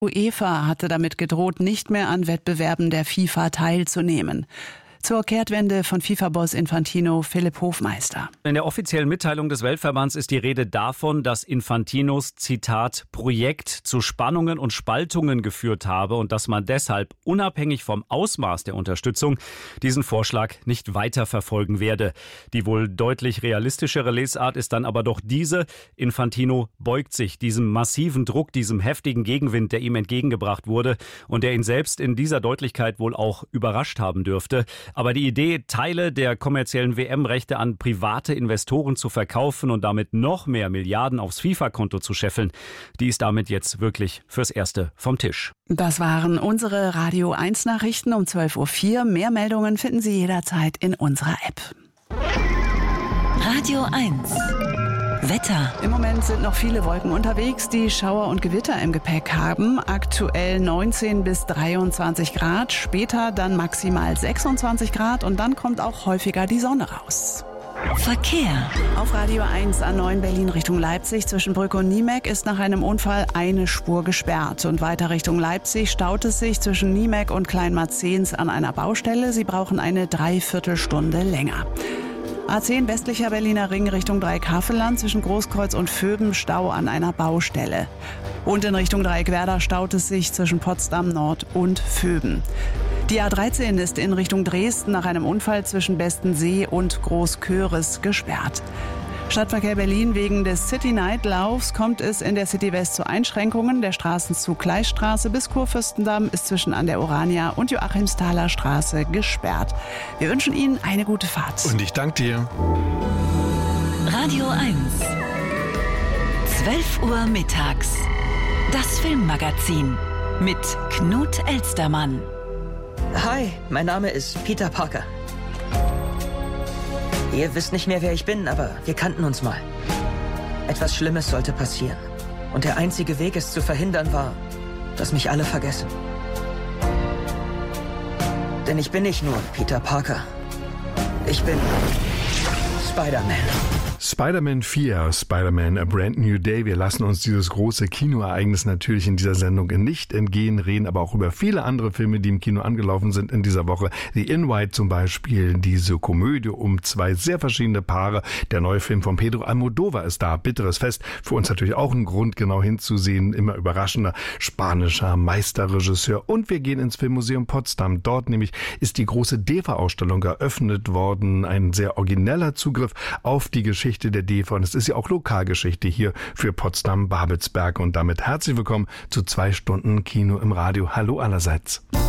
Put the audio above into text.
UEFA hatte damit gedroht, nicht mehr an Wettbewerben der FIFA teilzunehmen. Zur Kehrtwende von FIFA-Boss Infantino Philipp Hofmeister. In der offiziellen Mitteilung des Weltverbands ist die Rede davon, dass Infantinos, Zitat, Projekt zu Spannungen und Spaltungen geführt habe und dass man deshalb, unabhängig vom Ausmaß der Unterstützung, diesen Vorschlag nicht weiterverfolgen werde. Die wohl deutlich realistischere Lesart ist dann aber doch diese: Infantino beugt sich diesem massiven Druck, diesem heftigen Gegenwind, der ihm entgegengebracht wurde und der ihn selbst in dieser Deutlichkeit wohl auch überrascht haben dürfte. Aber die Idee, Teile der kommerziellen WM-Rechte an private Investoren zu verkaufen und damit noch mehr Milliarden aufs FIFA-Konto zu scheffeln, die ist damit jetzt wirklich fürs Erste vom Tisch. Das waren unsere Radio 1 Nachrichten um 12.04 Uhr. Mehr Meldungen finden Sie jederzeit in unserer App. Radio 1 Wetter. Im Moment sind noch viele Wolken unterwegs, die Schauer und Gewitter im Gepäck haben. Aktuell 19 bis 23 Grad, später dann maximal 26 Grad und dann kommt auch häufiger die Sonne raus. Verkehr. Auf Radio 1 A9 Berlin Richtung Leipzig zwischen Brücke und Niemek ist nach einem Unfall eine Spur gesperrt. Und weiter Richtung Leipzig staut es sich zwischen Niemek und Kleinmarzens an einer Baustelle. Sie brauchen eine Dreiviertelstunde länger. A10 westlicher Berliner Ring Richtung Dreieckhavelland zwischen Großkreuz und Vöben Stau an einer Baustelle. Und in Richtung Dreieckwerder staut es sich zwischen Potsdam Nord und Vöben. Die A13 ist in Richtung Dresden nach einem Unfall zwischen Bestensee und Großköris gesperrt. Stadtverkehr Berlin: wegen des City-Night-Laufs kommt es in der City West zu Einschränkungen. Der Straßenzug Gleisstraße bis Kurfürstendamm ist zwischen an der Orania und Joachimsthaler Straße gesperrt. Wir wünschen Ihnen eine gute Fahrt. Und ich danke dir. Radio 1 12 Uhr mittags. Das Filmmagazin mit Knut Elstermann. Hi, mein Name ist Peter Parker. Ihr wisst nicht mehr, wer ich bin, aber wir kannten uns mal. Etwas Schlimmes sollte passieren. Und der einzige Weg, es zu verhindern, war, dass mich alle vergessen. Denn ich bin nicht nur Peter Parker. Ich bin Spider-Man. Spider-Man 4, Spider-Man A Brand New Day. Wir lassen uns dieses große Kinoereignis natürlich in dieser Sendung nicht entgehen, reden aber auch über viele andere Filme, die im Kino angelaufen sind in dieser Woche. The Invite zum Beispiel, diese Komödie um zwei sehr verschiedene Paare. Der neue Film von Pedro Almodóvar ist da, Bitteres Fest. Für uns natürlich auch ein Grund, genau hinzusehen. Immer überraschender spanischer Meisterregisseur. Und wir gehen ins Filmmuseum Potsdam. Dort nämlich ist die große DEFA-Ausstellung eröffnet worden. Ein sehr origineller Zugriff auf die Geschichte der DEFA. Und es ist ja auch Lokalgeschichte hier für Potsdam-Babelsberg. Und damit herzlich willkommen zu 2 Stunden Kino im Radio. Hallo allerseits.